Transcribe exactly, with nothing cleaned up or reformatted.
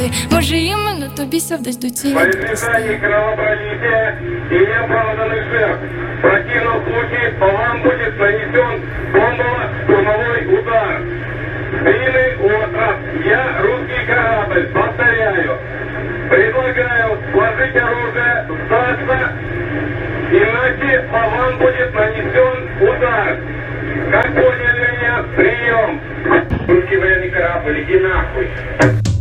Може іменно тобі сявдать до цілі. По избежанию кровопролития и неоправданных жертв, в противном случае по вам будет нанесен бомбово-штурмовой удар. Длинный остров, я русский корабль, повторяю. Предлагаю сложить оружие, сдаться, иначе по вам будет нанесен удар. Как поняли меня? Прием. Русский военный корабль, иди нахуй.